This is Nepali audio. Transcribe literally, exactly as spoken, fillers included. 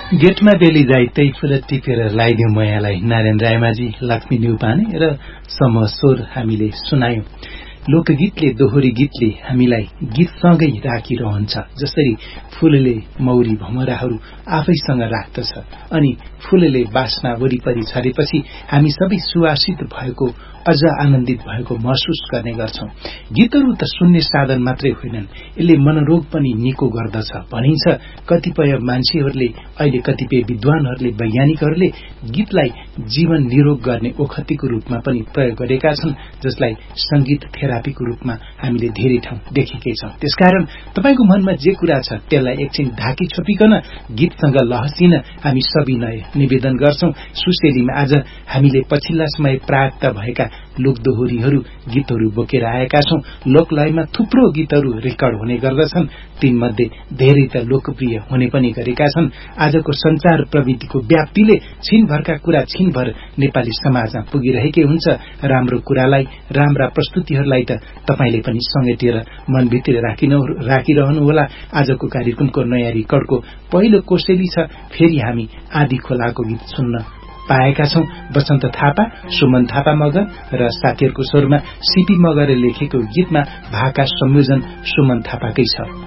गेटमा बेली जाई त्यही फूल टिपेर लगाइदिउँ मयालाई नारायण रायमाझी लक्ष्मी न्युपाने र समस्वर हामीले सुनायौं। लोकगीतले दोहोरी गीतले हामीलाई गीतसँगै राखिरहन्छ। जसरी फूलले मौरी भमराहरू आफैसँग राख्दछ अनि फूलले बास्ना वरिपरि छरेपछि हामी सबै सुवासित भएको अझ आनन्दित भएको महसुस गर्ने गर्छौं। गीतहरू त सुन्ने साधन मात्रै होइनन्, यसले मनोरोग पनि निको गर्दछ भनिन्छ। कतिपय मान्छेहरूले अहिले कतिपय विद्वानहरूले वैज्ञानिकहरूले गीतलाई जीवन निरोग गर्ने ओखतीको रूपमा पनि प्रयोग गरेका छन्, जसलाई संगीत थेरापीको रूपमा हामीले धेरै ठाउँ देखेकै छौं। त्यसकारण तपाईको मनमा जे कुरा छ त्यसलाई एकछिन ढाकी छोपिकन गीतसँग लहसिन हामी सविनय निवेदन गर्छौं। सुशेलीमा आज हामीले पछिल्ला समय प्राप्त भएका लोकदोहोरीहरू गीतहरू बोकेर आएका छौं। लोकलयमा थुप्रो गीतहरू रेकर्ड हुने गर्दछन्, तीमध्ये धेरै त लोकप्रिय हुने पनि गरेका छन्। आजको संचार प्रविधिको व्याप्तिले छिनभरका कुरा छिनभर नेपाली समाजमा पुगिरहेकै हुन्छ। राम्रो कुरालाई, राम्रा प्रस्तुतिहरूलाई त तपाईले पनि समेटेर मनभित्र राखिरहनुहोला। आजको कार्यक्रमको नयाँ रेकर्डको पहिलो कोसेली छ। फेरि हामी आदि खोलाको गीत सुन्न पाएका छौं। बसन्त थापा, सुमन थापा मगर र साथीहरूको स्वरमा सीपी मगरले लेखेको गीतमा भाका संयोजन सुमन थापाकै छ।